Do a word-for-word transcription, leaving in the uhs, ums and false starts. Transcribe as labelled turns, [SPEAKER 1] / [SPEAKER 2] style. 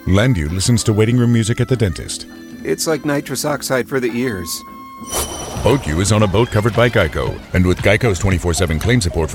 [SPEAKER 1] Landu listens to waiting room music at the dentist.
[SPEAKER 2] It's like nitrous oxide for the ears.
[SPEAKER 1] BoatU is on a boat covered by Geico. And with Geico's twenty-four seven claim support